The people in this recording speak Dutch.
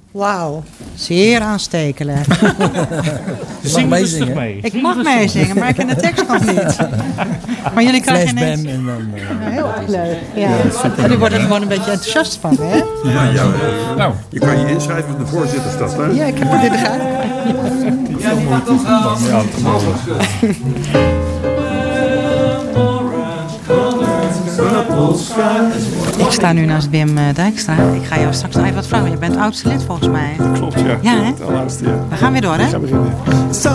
Wauw, zeer aanstekelijk. Je mag meezingen. Mee. Ik mag meezingen, maar ik ken de tekst nog niet. Maar jullie krijgen ineens... En dan, heel erg leuk. Ja. En u wordt er gewoon een beetje enthousiast van, hè? Ja. Nou, je kan je inschrijven met de voorzitterstad, hè? Ja, ik heb het in de gaten. Ik sta nu naast Wim Dijkstra. Ik ga jou straks nog even wat vragen. Je bent oudste lid volgens mij. Klopt, ja. Ja, hè? De laatste, ja. We gaan weer door, hè? We gaan beginnen.